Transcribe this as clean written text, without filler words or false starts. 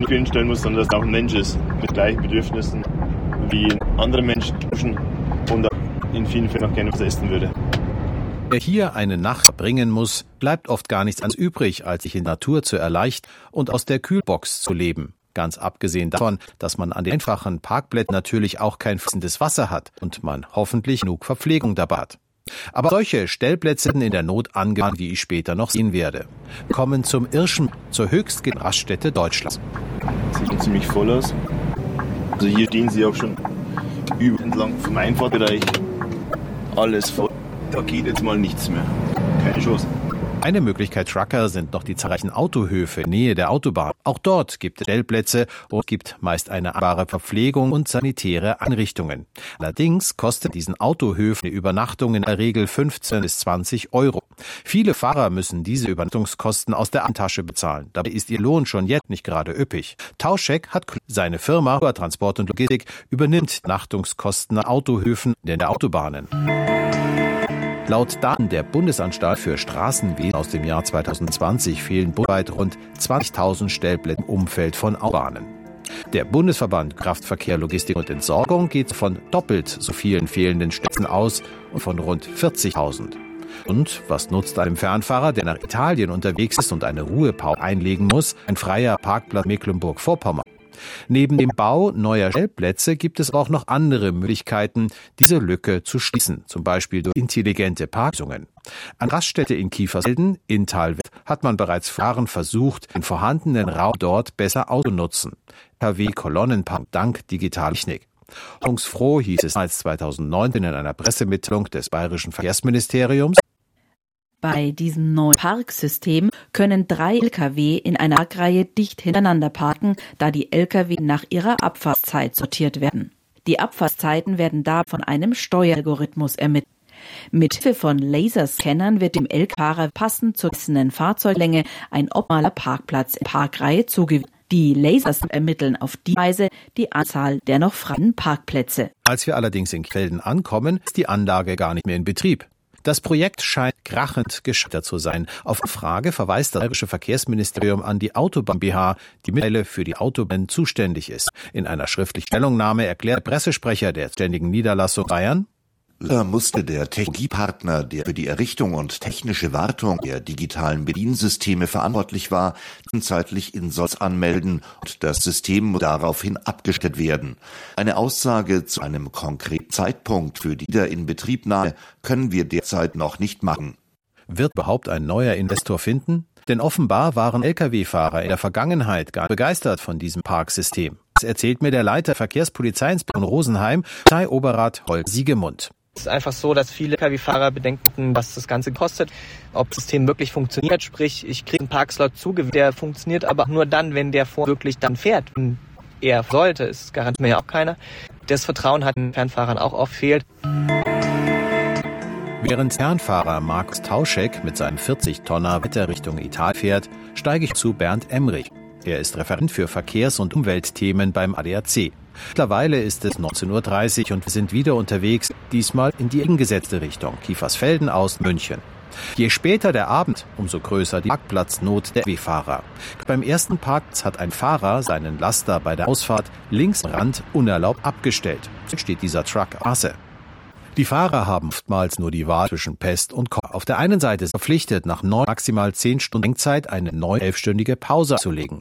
hinstellen muss, sondern dass er auch ein Mensch ist mit gleichen Bedürfnissen wie andere Menschen und in vielen Fällen auch gerne was essen würde. Wer hier eine Nacht verbringen muss, bleibt oft gar nichts anderes übrig, als sich in der Natur zu erleichtern und aus der Kühlbox zu leben. Ganz abgesehen davon, dass man an den einfachen Parkplätzen natürlich auch kein fließendes Wasser hat und man hoffentlich genug Verpflegung dabei hat. Aber solche Stellplätze sind in der Not angewandt, wie ich später noch sehen werde. Kommen zum Irschen, zur höchsten Raststätte Deutschlands. Sieht schon ziemlich voll aus. Also hier stehen sie auch schon entlang vom Einfahrtbereich. Alles voll. Da geht jetzt mal nichts mehr. Keine Chance. Eine Möglichkeit Trucker sind noch die zahlreichen Autohöfe in Nähe der Autobahn. Auch dort gibt es Stellplätze und gibt meist eine annehmbare Verpflegung und sanitäre Einrichtungen. Allerdings kostet diesen Autohöfen die Übernachtung in der Regel 15 bis 20 Euro. Viele Fahrer müssen diese Übernachtungskosten aus der Tasche bezahlen. Dabei ist ihr Lohn schon jetzt nicht gerade üppig. Tauschek hat seine Firma Transport und Logistik übernimmt Übernachtungskosten an Autohöfen in der Autobahnen. Laut Daten der Bundesanstalt für Straßenwesen aus dem Jahr 2020 fehlen bundesweit rund 20.000 Stellplätze im Umfeld von Autobahnen. Der Bundesverband Kraftverkehr, Logistik und Entsorgung geht von doppelt so vielen fehlenden Stellplätzen aus und von rund 40.000. Und was nutzt einem Fernfahrer, der nach Italien unterwegs ist und eine Ruhepause einlegen muss, ein freier Parkplatz Mecklenburg-Vorpommern? Neben dem Bau neuer Stellplätze gibt es auch noch andere Möglichkeiten, diese Lücke zu schließen, zum Beispiel durch intelligente Parklösungen. An Raststätte in Kiefersfelden, in Thalwett, hat man bereits Fahren versucht, den vorhandenen Raum dort besser auszunutzen. KW-Kolonnenpark dank digitaler Technik. Hoffnungsfroh hieß es als 2019 in einer Pressemitteilung des Bayerischen Verkehrsministeriums. Bei diesem neuen Parksystem können 3 Lkw in einer Parkreihe dicht hintereinander parken, da die Lkw nach ihrer Abfahrtszeit sortiert werden. Die Abfahrtszeiten werden da von einem Steueralgorithmus ermittelt. Mit Hilfe von Laserscannern wird dem Lkw-Fahrer passend zur gemessenen Fahrzeuglänge ein optimaler Parkplatz in der Parkreihe zugewiesen. Die Lasers ermitteln auf die Weise die Anzahl der noch freien Parkplätze. Als wir allerdings in Kfelden ankommen, ist die Anlage gar nicht mehr in Betrieb. Das Projekt scheint krachend gescheitert zu sein. Auf Frage verweist das Bayerische Verkehrsministerium an die Autobahn BH, die mittlerweile für die Autobahn zuständig ist. In einer schriftlichen Stellungnahme erklärt der Pressesprecher der ständigen Niederlassung Bayern: Da musste der Technologiepartner, der für die Errichtung und technische Wartung der digitalen Bediensysteme verantwortlich war, zeitlich Insolvenz anmelden und das System muss daraufhin abgestellt werden. Eine Aussage zu einem konkreten Zeitpunkt für die Wiederinbetriebnahme können wir derzeit noch nicht machen. Wird überhaupt ein neuer Investor finden? Denn offenbar waren Lkw-Fahrer in der Vergangenheit gar nicht begeistert von diesem Parksystem. Das erzählt mir der Leiter Verkehrspolizeiinspektion Rosenheim, Polizeioberrat Holger Siegemund. Es ist einfach so, dass viele Lkw-Fahrer bedenken, was das Ganze kostet, ob das System wirklich funktioniert. Sprich, ich kriege einen Parkslot zugewiesen, der funktioniert aber nur dann, wenn der wirklich dann fährt. Wenn er sollte, es garantiert mir ja auch keiner. Das Vertrauen hat den Fernfahrern auch oft fehlt. Während Fernfahrer Markus Tauschek mit seinem 40-Tonner weiter Richtung Italien fährt, steige ich zu Bernd Emrich. Er ist Referent für Verkehrs- und Umweltthemen beim ADAC. Mittlerweile ist es 19.30 Uhr und wir sind wieder unterwegs, diesmal in die entgegengesetzte Richtung, Kiefersfelden aus München. Je später der Abend, umso größer die Parkplatznot der LKW-Fahrer. Beim ersten Parkplatz hat ein Fahrer seinen Laster bei der Ausfahrt links am Rand unerlaubt abgestellt. So steht dieser Truck auf der Straße. Die Fahrer haben oftmals nur die Wahl zwischen Pest und Cholera. Auf der einen Seite ist verpflichtet, nach 9, maximal 10 Stunden Lenkzeit eine 9-11-stündige Pause zu legen.